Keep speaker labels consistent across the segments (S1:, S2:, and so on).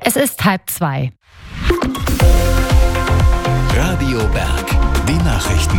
S1: Es ist 1:30.
S2: Radio Berg, die Nachrichten.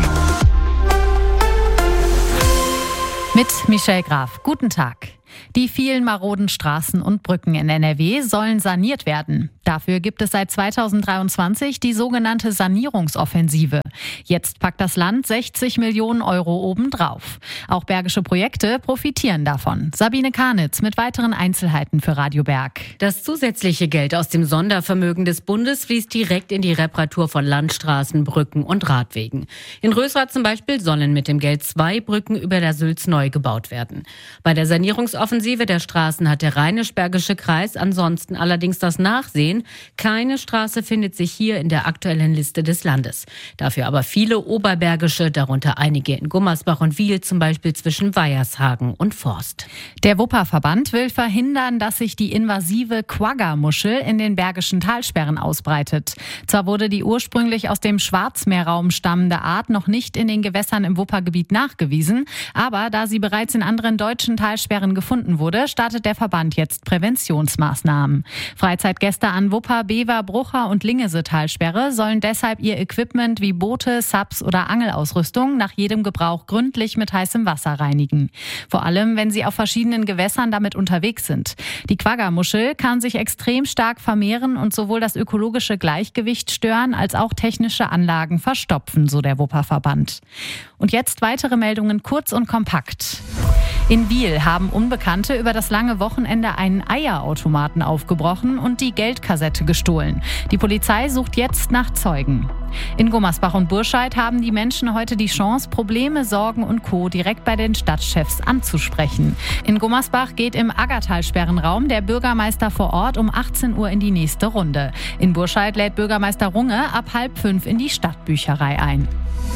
S1: Mit Michelle Graf. Guten Tag. Die vielen maroden Straßen und Brücken in NRW sollen saniert werden. Dafür gibt es seit 2023 die sogenannte Sanierungsoffensive. Jetzt packt das Land 60 Millionen Euro obendrauf. Auch bergische Projekte profitieren davon. Sabine Karnitz mit weiteren Einzelheiten für Radio Berg.
S3: Das zusätzliche Geld aus dem Sondervermögen des Bundes fließt direkt in die Reparatur von Landstraßen, Brücken und Radwegen. In Rösrath zum Beispiel sollen mit dem Geld 2 Brücken über der Sülz neu gebaut werden. Bei der Sanierungsoffensive der Straßen hat der Rheinisch-Bergische Kreis ansonsten allerdings das Nachsehen. Keine Straße findet sich hier in der aktuellen Liste des Landes. Dafür aber viele oberbergische, darunter einige in Gummersbach und Wiel, zum Beispiel zwischen Weiershagen und Forst.
S1: Der Wupperverband will verhindern, dass sich die invasive Quagga-Muschel in den bergischen Talsperren ausbreitet. Zwar wurde die ursprünglich aus dem Schwarzmeerraum stammende Art noch nicht in den Gewässern im Wuppergebiet nachgewiesen, aber da sie bereits in anderen deutschen Talsperren gefunden wurde, startet der Verband jetzt Präventionsmaßnahmen. Freizeitgäste an Wupper, Bever, Brucher und Lingese-Talsperre sollen deshalb ihr Equipment wie Boote, Subs oder Angelausrüstung nach jedem Gebrauch gründlich mit heißem Wasser reinigen. Vor allem, wenn sie auf verschiedenen Gewässern damit unterwegs sind. Die Quagga-Muschel kann sich extrem stark vermehren und sowohl das ökologische Gleichgewicht stören, als auch technische Anlagen verstopfen, so der Wupperverband. Und jetzt weitere Meldungen kurz und kompakt. In Wiel haben Unbekannte über das lange Wochenende einen Eierautomaten aufgebrochen und die Geldkassette gestohlen. Die Polizei sucht jetzt nach Zeugen. In Gummersbach und Burscheid haben die Menschen heute die Chance, Probleme, Sorgen und Co. direkt bei den Stadtchefs anzusprechen. In Gummersbach geht im Aggertal-Sperrenraum der Bürgermeister vor Ort um 18 Uhr in die nächste Runde. In Burscheid lädt Bürgermeister Runge ab 4:30 in die Stadtbücherei ein.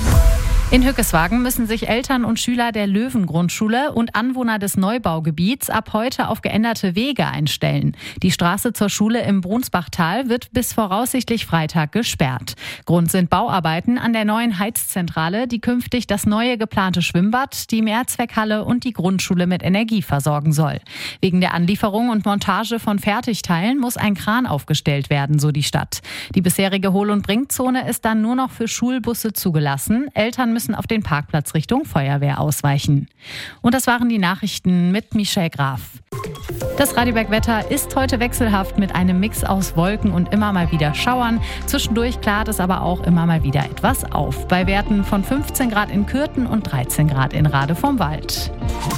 S1: In Hückeswagen müssen sich Eltern und Schüler der Löwen-Grundschule und Anwohner des Neubaugebiets ab heute auf geänderte Wege einstellen. Die Straße zur Schule im Brunsbachtal wird bis voraussichtlich Freitag gesperrt. Grund sind Bauarbeiten an der neuen Heizzentrale, die künftig das neue geplante Schwimmbad, die Mehrzweckhalle und die Grundschule mit Energie versorgen soll. Wegen der Anlieferung und Montage von Fertigteilen muss ein Kran aufgestellt werden, so die Stadt. Die bisherige Hohl- und Bringzone ist dann nur noch für Schulbusse zugelassen. Eltern müssen auf den Parkplatz Richtung Feuerwehr ausweichen. Und das waren die Nachrichten mit Michelle Graf. Das Radio Berg Wetter ist heute wechselhaft mit einem Mix aus Wolken und immer mal wieder Schauern. Zwischendurch klart es aber auch immer mal wieder etwas auf. Bei Werten von 15 Grad in Kürten und 13 Grad in Rade vom Wald.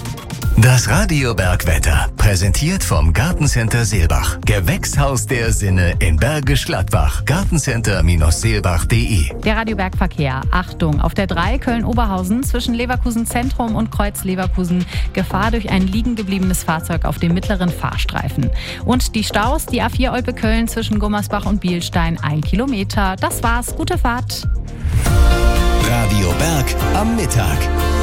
S2: Das Radio Berg Wetter, präsentiert vom Gartencenter Seelbach. Gewächshaus der Sinne in Bergisch Gladbach. Gartencenter-seelbach.de.
S1: Der Radio Berg Verkehr. Achtung, auf der 3 Köln-Oberhausen zwischen Leverkusen Zentrum und Kreuz Leverkusen Gefahr durch ein liegen gebliebenes Fahrzeug auf dem mittleren Fahrstreifen. Und die Staus, die A4 Olpe-Köln zwischen Gummersbach und Bielstein 1 Kilometer. Das war's, gute Fahrt.
S2: Radio Berg am Mittag.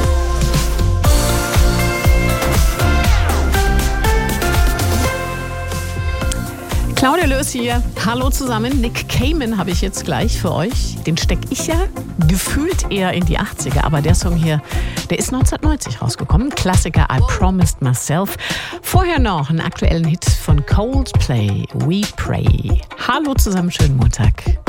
S4: Claudia Löß hier. Hallo zusammen. Nick Cayman habe ich jetzt gleich für euch. Den stecke ich ja gefühlt eher in die 80er. Aber der Song hier, der ist 1990 rausgekommen. Klassiker I Promised Myself. Vorher noch einen aktuellen Hit von Coldplay, We Pray. Hallo zusammen, schönen Montag.